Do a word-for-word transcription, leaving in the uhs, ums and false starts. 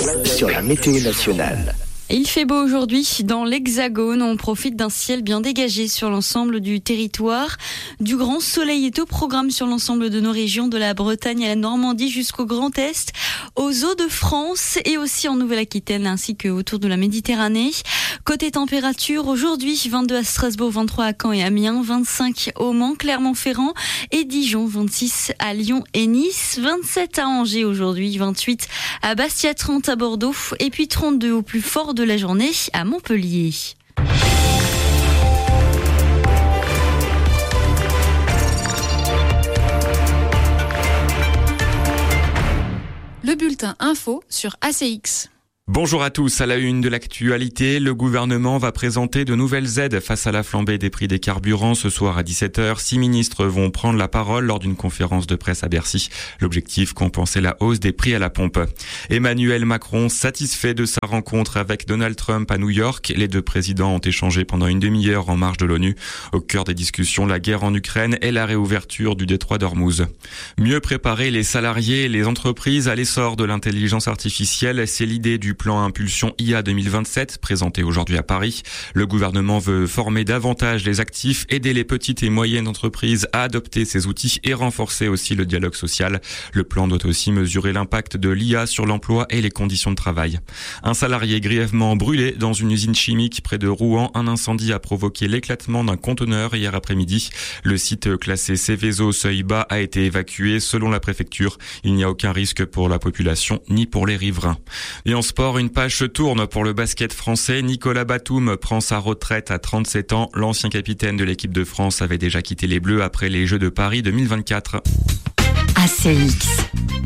sur la météo nationale. Il fait beau aujourd'hui dans l'Hexagone. On profite d'un ciel bien dégagé sur l'ensemble du territoire. Du grand soleil est au programme sur l'ensemble de nos régions, de la Bretagne à la Normandie jusqu'au Grand Est, aux Hauts-de-France et aussi en Nouvelle-Aquitaine ainsi que autour de la Méditerranée. Côté température, aujourd'hui vingt-deux à Strasbourg, vingt-trois à Caen et Amiens, vingt-cinq au Mans, Clermont-Ferrand et Dijon, vingt-six à Lyon et Nice, vingt-sept à Angers aujourd'hui, vingt-huit à Bastia, trente à Bordeaux et puis trente-deux au plus fort de la journée à Montpellier. Le bulletin info sur A C X. Bonjour à tous, à la une de l'actualité, le gouvernement va présenter de nouvelles aides face à la flambée des prix des carburants. Ce soir à dix-sept heures, six ministres vont prendre la parole lors d'une conférence de presse à Bercy. L'objectif, compenser la hausse des prix à la pompe. Emmanuel Macron, satisfait de sa rencontre avec Donald Trump à New York. Les deux présidents ont échangé pendant une demi-heure en marge de l'ONU. Au cœur des discussions, la guerre en Ukraine et la réouverture du détroit d'Ormuz. Mieux préparer les salariés et les entreprises à l'essor de l'intelligence artificielle, c'est l'idée du plan Impulsion I A deux mille vingt-sept, présenté aujourd'hui à Paris. Le gouvernement veut former davantage les actifs, aider les petites et moyennes entreprises à adopter ces outils et renforcer aussi le dialogue social. Le plan doit aussi mesurer l'impact de l'I A sur l'emploi et les conditions de travail. Un salarié grièvement brûlé dans une usine chimique près de Rouen. Un incendie a provoqué l'éclatement d'un conteneur hier après-midi. Le site classé Céveso seuil bas a été évacué. Selon la préfecture, il n'y a aucun risque pour la population ni pour les riverains. Et en sport, une page se tourne pour le basket français. Nicolas Batum prend sa retraite à trente-sept ans. L'ancien capitaine de l'équipe de France avait déjà quitté les Bleus après les Jeux de Paris deux mille vingt-quatre. A C X.